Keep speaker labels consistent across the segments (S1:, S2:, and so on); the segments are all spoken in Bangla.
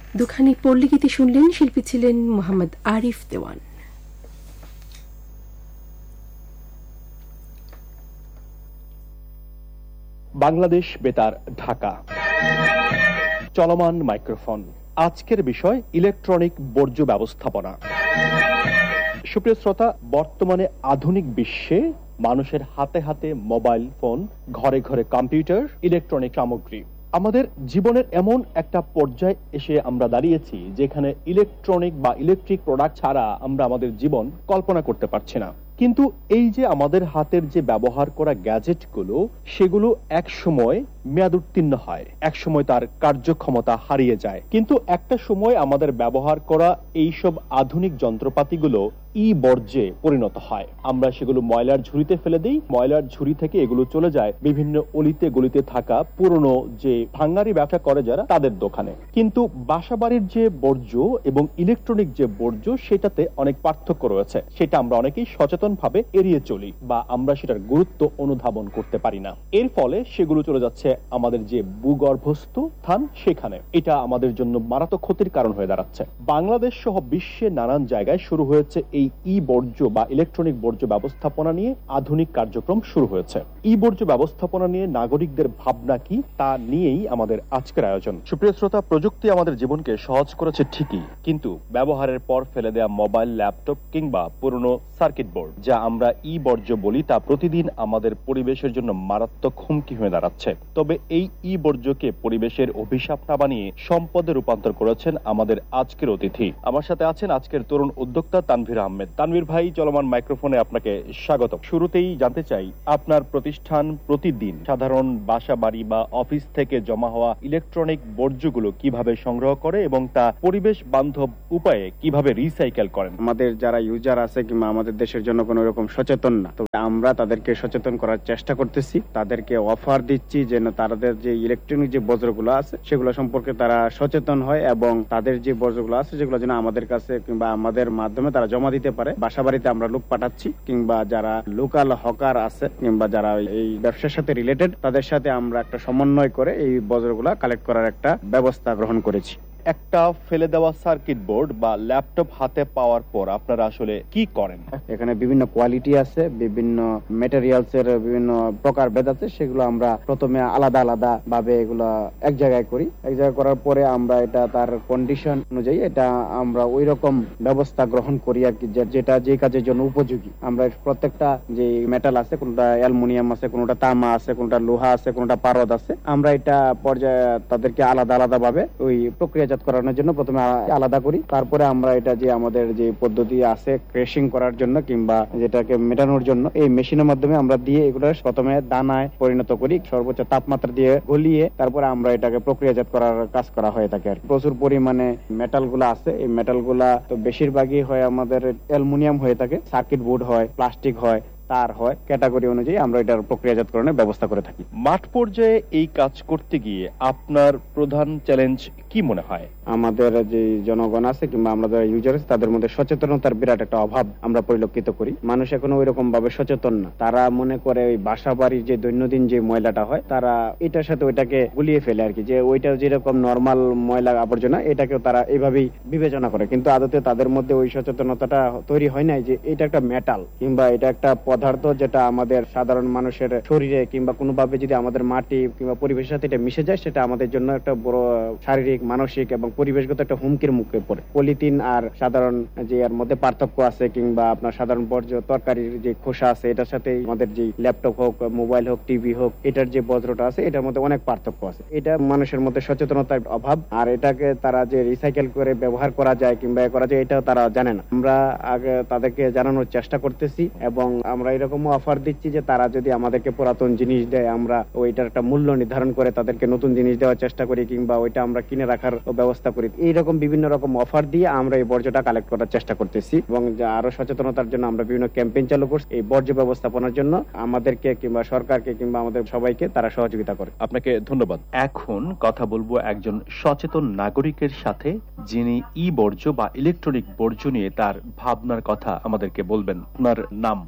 S1: দুখানি পল্লী গীতি শুনলেন, শিল্পী ছিলেন মোহাম্মদ আরিফ দেওয়ান।
S2: বাংলাদেশ বেতার, ঢাকা। চলমান মাইক্রোফোন। আজকের বিষয় ইলেকট্রনিক বর্জ্য ব্যবস্থাপনা। সুপ্রিয় শ্রোতা, বর্তমানে আধুনিক বিশ্বে মানুষের হাতে হাতে মোবাইল ফোন, ঘরে ঘরে কম্পিউটার, ইলেকট্রনিক সামগ্রী। আমাদের জীবনের এমন একটা পর্যায়ে এসে আমরা দাঁড়িয়েছি যেখানে ইলেকট্রনিক বা ইলেকট্রিক প্রোডাক্ট ছাড়া আমরা আমাদের জীবন কল্পনা করতে পারছি না। কিন্তু এই যে আমাদের হাতের যে ব্যবহার করা গ্যাজেটগুলো, সেগুলো এক সময় মেয়াদ উত্তীর্ণ হয়, এক সময় তার কার্যক্ষমতা হারিয়ে যায়। কিন্তু একটা সময় আমাদের ব্যবহার করা এইসব আধুনিক যন্ত্রপাতিগুলো ই বর্জ্যে পরিণত হয়। আমরা সেগুলো ময়লার ঝুড়িতে ফেলে দিই। ময়লার ঝুড়ি থেকে এগুলো চলে যায় বিভিন্ন অলিতে গলিতে থাকা পুরনো যে ভাঙারি ব্যবসা করে যারা, তাদের দোকানে। কিন্তু বাসাবাড়ির যে বর্জ্য এবং ইলেকট্রনিক যে বর্জ্য, সেটাতে অনেক পার্থক্য রয়েছে। সেটা আমরা অনেকেই সচেতন ভাবে এড়িয়ে চলি বা আমরা সেটার গুরুত্ব অনুধাবন করতে পারি না। এর ফলে সেগুলো চলে যাচ্ছে আমাদের যে ভূগর্ভস্থ স্থান, সেখানে। এটা আমাদের জন্য মারাত্মক ক্ষতির কারণ হয়ে দাঁড়াচ্ছে। বাংলাদেশ সহ বিশ্বের নানান জায়গায় শুরু হয়েছে এই ই বর্জ্য বা ইলেকট্রনিক বর্জ্য ব্যবস্থাপনা নিয়ে আধুনিক কার্যক্রম শুরু হয়েছে। ই বর্জ্য ব্যবস্থাপনা নিয়ে নাগরিকদের ভাবনা কি, তা নিয়েই আমাদের আজকের আয়োজন। সুপ্রিয় শ্রোতা, প্রযুক্তি আমাদের জীবনকে সহজ করেছে ঠিকই, কিন্তু ব্যবহারের পর ফেলে দেওয়া মোবাইল, ল্যাপটপ কিংবা পুরনো সার্কিট বোর্ড, যা আমরা ই বর্জ্য বলি, তা প্রতিদিন আমাদের পরিবেশের জন্য মারাত্মক হুমকি হয়ে দাঁড়াচ্ছে। তবে এই ই বর্জ্যকে পরিবেশের অভিশাপ না বানিয়ে সম্পদে রূপান্তর করেছেন আমাদের আজকের অতিথি। আমার সাথে আছেন আজকের তরুণ উদ্যোক্তা তানভীর আহমেদ। তানভীর ভাই, চলমান মাইক্রোফোনে আপনাকে স্বাগত। শুরুতেই জানতে চাই, আপনার প্রতিষ্ঠান প্রতিদিন সাধারণ বাসা বাড়ি বা অফিস থেকে জমা হওয়া ইলেকট্রনিক বর্জ্যগুলো কিভাবে সংগ্রহ করে এবং তা পরিবেশ বান্ধব উপায়ে কিভাবে রিসাইকেল করেন?
S3: আমাদের যারা ইউজার আছে কিংবা আমাদের দেশের জন্য কোনো রকম সচেতন না, তবে আমরা তাদেরকে সচেতন করার চেষ্টা করতেছি। তাদেরকে অফার দিচ্ছি যেন তাদের যে ইলেকট্রনিক যে বর্জ্যগুলো আছে সেগুলো সম্পর্কে তারা সচেতন হয় এবং তাদের যে বর্জ্যগুলো আছে সেগুলো যেন আমাদের কাছে কিংবা আমাদের মাধ্যমে তারা জমা দিতে পারে। বাসা বাড়িতে আমরা লোক পাঠাচ্ছি, কিংবা যারা লোকাল হকার আছে কিংবা যারা এই ব্যবসার সাথে রিলেটেড, তাদের সাথে আমরা একটা সমন্বয় করে এই বর্জ্যগুলো কালেক্ট করার একটা ব্যবস্থা গ্রহণ করেছি।
S2: একটা ফেলে দেওয়া সার্কিট বোর্ড বা ল্যাপটপ হাতে পাওয়ার পর আপনারা আসলে কি করেন?
S3: এখানে বিভিন্ন কোয়ালিটি আছে, বিভিন্ন ম্যাটেরিয়ালস এর বিভিন্ন প্রকার ভেদ আছে। সেগুলো আমরা প্রথমে আলাদা আলাদা ভাবে এগুলো এক জায়গায় করি। এক জায়গায় করার পরে আমরা এটা তার কন্ডিশন অনুযায়ী এটা আমরা ওই রকম ব্যবস্থা গ্রহণ করি আর কি, যেটা যে কাজের জন্য উপযোগী। আমরা প্রত্যেকটা যে মেটাল আছে, কোনটা অ্যালুমিনিয়াম আছে, কোনটা তামা আছে, কোনটা লোহা আছে, কোনটা পারদ আছে, আমরা এটা পর্যায়ে তাদেরকে আলাদা আলাদা ভাবে ওই প্রক্রিয়াজাত করানোর জন্য প্রথমে আলাদা করি। তারপরে আমরা এটা যে আমাদের যে পদ্ধতি আছে ক্রেশিং করার জন্য কিংবা যেটাকে মেটানোর জন্য, এই মেশিনের মাধ্যমে আমরা দিয়ে এগুলো প্রথমে দানায় পরিণত করি, সর্বোচ্চ তাপমাত্রা দিয়ে গলিয়ে তারপরে আমরা এটাকে প্রক্রিয়াজাত করার কাজ করা হয়ে থাকে। আর প্রচুর পরিমাণে মেটাল গুলা আছে। এই মেটাল গুলা তো বেশিরভাগই হয় আমাদের অ্যালুমিনিয়াম হয়ে থাকে, সার্কিট বোর্ড হয়, প্লাস্টিক হয়, তার হয়, ক্যাটাগরি অনুযায়ী আমরা এটার প্রক্রিয়াজাতকরণের ব্যবস্থা করে থাকি।
S2: মাঠ পর্যায়ে এই কাজ করতে গিয়ে আপনার প্রধান চ্যালেঞ্জ কি মনে হয়?
S3: আমাদের যে জনগণ আছে কিংবা আমাদের ইউজার আছে, তাদের মধ্যে সচেতনতার বিরাট একটা অভাব আমরা পরিলক্ষিত করি। মানুষ এখনো ওই রকম ভাবে সচেতন না। তারা মনে করে ওই বাসা বাড়ির যে দৈনন্দিন যে ময়লাটা হয়, তারা এটার সাথে ওইটাকে গুলিয়ে ফেলে আর কি, যে ওইটা যেরকম নর্মাল ময়লা আবর্জনা, এটাকেও তারা এইভাবেই বিবেচনা করে। কিন্তু আদতে তাদের মধ্যে ওই সচেতনতাটা তৈরি হয় নাই যে এটা একটা মেটাল কিংবা এটা একটা পদার্থ, যেটা আমাদের সাধারণ মানুষের শরীরে কিংবা কোনোভাবে যদি আমাদের মাটি কিংবা পরিবেশের সাথে এটা মিশে যায়, সেটা আমাদের জন্য একটা বড় শারীরিক, মানসিক এবং পরিবেশগত একটা হুমকির মুখে পড়ে। পলিথিন আর সাধারণ যে এর মধ্যে পার্থক্য আছে, কিংবা আপনার সাধারণ বর্জ্য তরকারির যে খোসা আছে, এটার সাথে আমাদের যে ল্যাপটপ হোক, মোবাইল হোক, টিভি হোক, এটার যে বজ্রটা আছে, এটার মধ্যে অনেক পার্থক্য আছে। এটা মানুষের মধ্যে সচেতনতার অভাব। আর এটাকে তারা যে রিসাইকেল করে ব্যবহার করা যায় কিংবা করা যায়, এটা তারা জানে না। আমরা আগে তাদেরকে জানানোর চেষ্টা করতেছি এবং আমরা এরকম অফার দিচ্ছি যে তারা যদি আমাদেরকে পুরাতন জিনিস দেয়, আমরা ওইটার একটা মূল্য নির্ধারণ করে তাদেরকে নতুন জিনিস দেওয়ার চেষ্টা করি, কিংবা ওইটা আমরা কিনে রাখার ব্যবস্থা করি। এইরকম বিভিন্ন রকম অফার দিয়ে আমরা এই বর্জ্যটা কালেক্ট করার চেষ্টা করতেছি এবং আরো সচেতনতার জন্য আমরা বিভিন্ন ক্যাম্পেইন চালু করছি। এই বর্জ্য ব্যবস্থাপনার জন্য আমাদেরকে কিংবা সরকারকে কিংবা আমাদের সবাইকে তারা সহযোগিতা করে।
S2: আপনাকে ধন্যবাদ। এখন কথা বলবো একজন সচেতন নাগরিকের সাথে, যিনি ই বর্জ্য বা ইলেকট্রনিক বর্জ্য নিয়ে তার ভাবনার কথা আমাদেরকে বলবেন। আপনার নাম?
S4: আমি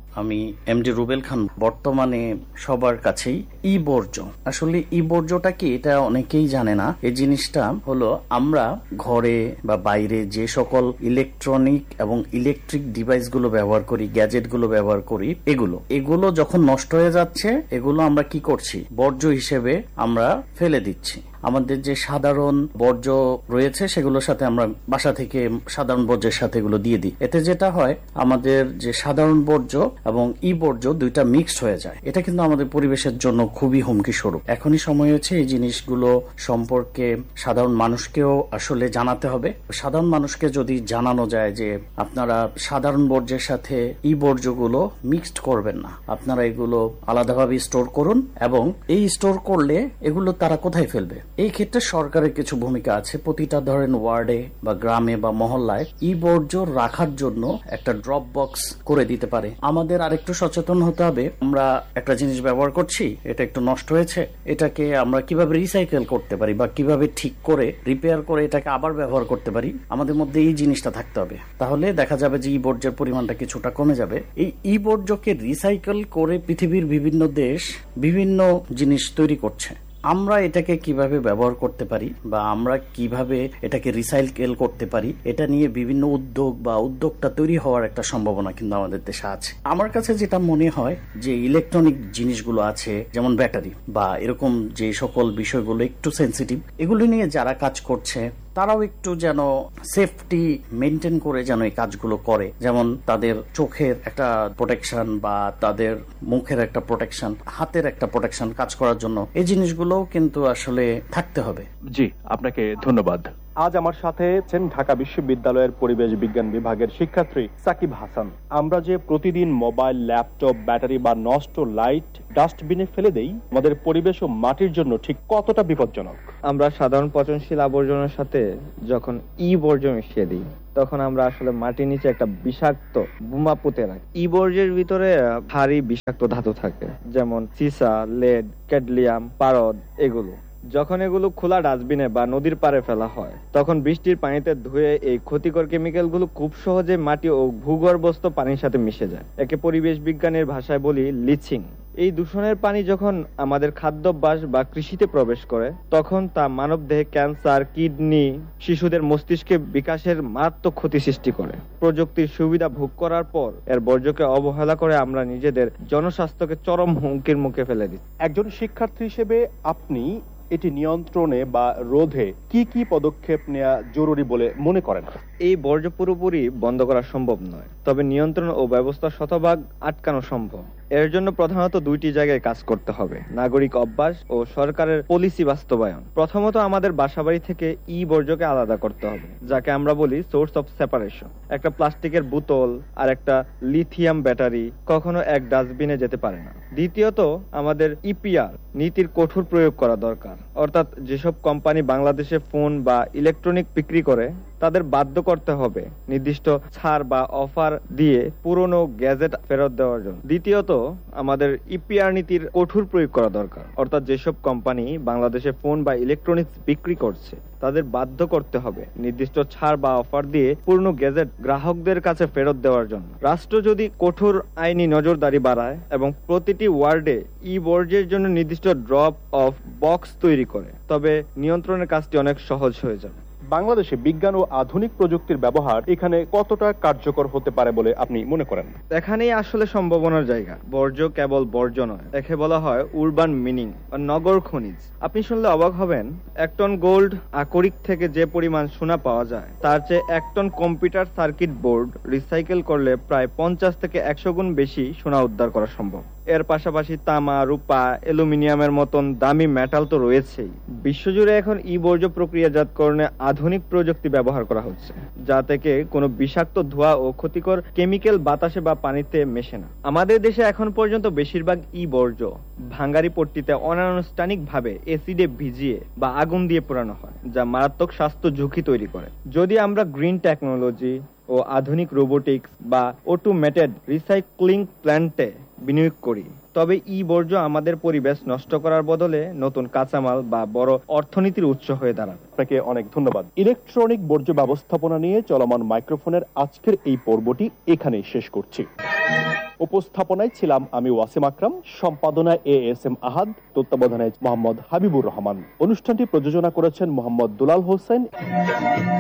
S4: এমডি রুবেল খান। বর্তমানে সবার কাছেই ই বর্জ্য, আসলে ই বর্জ্যটা কি এটা অনেকেই জানে না। এই জিনিসটা হলো আমরা ঘরে বা বাইরে যে সকল ইলেকট্রনিক এবং ইলেকট্রিক ডিভাইস গুলো ব্যবহার করি, গ্যাজেট গুলো ব্যবহার করি, এগুলো যখন নষ্ট হয়ে যাচ্ছে, এগুলো আমরা কি করছি, বর্জ্য হিসেবে আমরা ফেলে দিচ্ছি। আমাদের যে সাধারণ বর্জ্য রয়েছে সেগুলোর সাথে আমরা বাসা থেকে সাধারণ বর্জ্যের সাথে এগুলো দিয়ে দিই। এতে যেটা হয়, আমাদের যে সাধারণ বর্জ্য এবং ই বর্জ্য দুইটা মিক্সড হয়ে যায়। এটা কিন্তু আমাদের পরিবেশের জন্য খুবই হুমকি স্বরূপ। এখনই সময় হয়েছে এই জিনিসগুলো সম্পর্কে সাধারণ মানুষকেও আসলে জানাতে হবে। সাধারণ মানুষকে যদি জানানো যায় যে আপনারা সাধারণ বর্জ্যের সাথে ই বর্জ্যগুলো মিক্সড করবেন না, আপনারা এগুলো আলাদাভাবে স্টোর করুন, এবং এই স্টোর করলে এগুলো তারা কোথায় ফেলবে, এই ক্ষেত্রে সরকারের কিছু ভূমিকা আছে। প্রতিটা ধরেন ওয়ার্ডে বা গ্রামে বা মহল্লায় ই বর্জ্য রাখার জন্য একটা ড্রপ বক্স করে দিতে পারে। আমাদের আরেকটু সচেতন হতে হবে। আমরা একটা জিনিস ব্যবহার করছি, এটা একটু নষ্ট হয়েছে, এটাকে আমরা কিভাবে রিসাইকেল করতে পারি বা কিভাবে ঠিক করে রিপেয়ার করে এটাকে আবার ব্যবহার করতে পারি, আমাদের মধ্যে এই জিনিসটা থাকতে হবে। তাহলে দেখা যাবে যে ই বর্জ্যের পরিমাণটা কিছুটা কমে যাবে। এই ই বর্জ্যকে রিসাইকেল করে পৃথিবীর বিভিন্ন দেশ বিভিন্ন জিনিস তৈরি করছে। আমরা এটাকে কিভাবে ব্যবহার করতে পারি বা আমরা কিভাবে এটাকে রিসাইকেল করতে পারি, এটা নিয়ে বিভিন্ন উদ্যোগ বা উদ্যোগটা তৈরি হওয়ার একটা সম্ভাবনা কিন্তু আমাদের দেশে আছে। আমার কাছে যেটা মনে হয় যে ইলেকট্রনিক জিনিসগুলো আছে, যেমন ব্যাটারি বা এরকম যে সকল বিষয়গুলো একটু সেন্সিটিভ, এগুলো নিয়ে যারা কাজ করছে তারাও একটু যেন সেফটি মেনটেন করে যেন এই কাজগুলো করে। যেমন তাদের চোখের একটা প্রোটেকশন বা তাদের মুখের একটা প্রোটেকশন, হাতের একটা প্রোটেকশন কাজ করার জন্য এই জিনিসগুলোও কিন্তু আসলে থাকতে হবে।
S2: জি, আপনাকে ধন্যবাদ। আজ আমার সাথে আছেন ঢাকা বিশ্ববিদ্যালয়ের পরিবেশ বিজ্ঞান বিভাগের শিক্ষার্থী সাকিব হাসান। আমরা যে প্রতিদিন মোবাইল, ল্যাপটপ, ব্যাটারি বা নষ্ট লাইট ডাস্টবিনে ফেলে দেই, আমাদের পরিবেশ ও মাটির জন্য ঠিক কতটা বিপজ্জনক?
S3: আমরা সাধারণ পচনশীল আবর্জনার সাথে যখন ই বর্জ্য মিশিয়ে দিই, তখন আমরা আসলে মাটির নিচে একটা বিষাক্ত বোমা পুঁতে রাখি। ই বর্জ্যের ভিতরে ভারী বিষাক্ত ধাতু থাকে, যেমন সিসা, লেড, ক্যাডমিয়াম, পারদ। যখন এগুলো খোলা ডাস্টবিনে বা নদীর পাড়ে ফেলা হয়, তখন বৃষ্টির পানিতে ধুয়ে এই ক্ষতিকর কেমিক্যালগুলো খুব সহজে মাটি ও ভূগর্ভস্থ পানির সাথে মিশে যায়। একে পরিবেশ বিজ্ঞানের ভাষায় বলি লিচিং। এই দূষণের পানি যখন আমাদের খাদ্যাভ্যাস বা কৃষিতে প্রবেশ করে, তখন তা মানবদেহে ক্যান্সার, কিডনি, শিশুদের মস্তিষ্কে বিকাশের মারাত্মক ক্ষতি সৃষ্টি করে। প্রযুক্তির সুবিধা ভোগ করার পর এর বর্জ্যকে অবহেলা করে আমরা নিজেদের জনস্বাস্থ্যকে চরম হুমকির মুখে ফেলে দিই।
S2: একজন শিক্ষার্থী হিসেবে আপনি এটি নিয়ন্ত্রণে বা রোধে কি কি পদক্ষেপ নেওয়া জরুরি বলে মনে করেন?
S3: এই বর্জ্য পুরোপুরি বন্ধ করা সম্ভব নয়, তবে নিয়ন্ত্রণ ও ব্যবস্থা শতভাগ আটকানো সম্ভব। এর জন্য প্রধানত দুইটি জায়গায় কাজ করতে হবে: নাগরিক অভ্যাস ও সরকারের পলিসি বাস্তবায়ন। প্রথমত আমাদের বাসাবাড়ি থেকে ই বর্জ্যকে আলাদা করতে হবে, যাকে আমরা বলি সোর্স অফ সেপারেশন। একটা প্লাস্টিকের বোতল আর একটা লিথিয়াম ব্যাটারি কখনো এক ডাস্টবিনে যেতে পারে না। দ্বিতীয়ত আমাদের ইপিআর নীতির কঠোর প্রয়োগ করা দরকার। অর্থাৎ যেসব কোম্পানি বাংলাদেশে ফোন বা ইলেকট্রনিক বিক্রি করে, তাদের বাধ্য করতে হবে নির্দিষ্ট ছাড় বা অফার দিয়ে পুরনো গ্যাজেট ফেরত দেওয়ার জন্য। দ্বিতীয়ত আমাদের ইপিআর নীতির কঠোর প্রয়োগ করা দরকার। অর্থাৎ যেসব কোম্পানি বাংলাদেশে ফোন বা ইলেকট্রনিক্স বিক্রি করছে, তাদের বাধ্য করতে হবে নির্দিষ্ট ছাড় বা অফার দিয়ে পুরনো গ্যাজেট গ্রাহকদের কাছে ফেরত দেওয়ার জন্য। রাষ্ট্র যদি কঠোর আইনি নজরদারি বাড়ায় এবং প্রতিটি ওয়ার্ডে ই বর্জ্যের জন্য নির্দিষ্ট ড্রপ অফ বক্স তৈরি করে, তবে নিয়ন্ত্রণের কাজটি অনেক সহজ হয়ে যাবে।
S2: বাংলাদেশে বিজ্ঞান ও আধুনিক প্রযুক্তির ব্যবহার এখানে কতটা কার্যকর হতে পারে বলে আপনি মনে করেন?
S3: এখানেই আসলে সম্ভাবনার জায়গা। বর্জ্য কেবল বর্জ্য নয়, একে বলা হয় উরবান মিনিং বা নগর খনিজ। আপনি শুনলে অবাক হবেন, 1 টন গোল্ড আকরিক থেকে যে পরিমাণ সোনা পাওয়া যায়, তার চেয়ে 1 ton computer circuit board recycle করলে প্রায় 50 থেকে 100 গুণ বেশি সোনা উদ্ধার করা সম্ভব। এর পাশাপাশি তামা, রূপা, অ্যালুমিনিয়ামের মতন দামি মেটাল তো রয়েছেই। বিশ্বজুড়ে এখন ই বর্জ্য প্রক্রিয়াজাতকরণে আধুনিক প্রযুক্তি ব্যবহার করা হচ্ছে, যা থেকে কোনো বিষাক্ত ধোঁয়া ও ক্ষতিকর কেমিক্যাল বাতাসে বা পানিতে মেশে না। আমাদের দেশে এখন পর্যন্ত বেশিরভাগ ই বর্জ্য ভাঙ্গারি পট্টিতে অনানুষ্ঠানিকভাবে এসিডে ভিজিয়ে বা আগুন দিয়ে পোড়ানো হয়, যা মারাত্মক স্বাস্থ্য ঝুঁকি তৈরি করে। যদি আমরা গ্রিন টেকনোলজি ও আধুনিক রোবোটিক্স বা অটোমেটেড রিসাইক্লিং প্ল্যান্টে বিনিয়োগ করি, তবে ই বর্জ্য আমাদের পরিবেশ নষ্ট করার বদলে নতুন কাঁচামাল বা বড় অর্থনীতির উৎস হয়ে দাঁড়াবে।
S2: আপনাকে অনেক ধন্যবাদ। ইলেকট্রনিক বর্জ্য ব্যবস্থাপনা নিয়ে চলমান মাইক্রোফোনের আজকের এই পর্বটি এখানেই শেষ করছি। উপস্থাপনায় ছিলাম আমি ওয়াসিম আকরাম, সম্পাদনায় ASM আহাদ, তত্ত্বাবধানে মোহাম্মদ হাবিবুর রহমান। অনুষ্ঠানটি প্রযোজনা করেছেন মোহাম্মদ দুলাল হোসেন।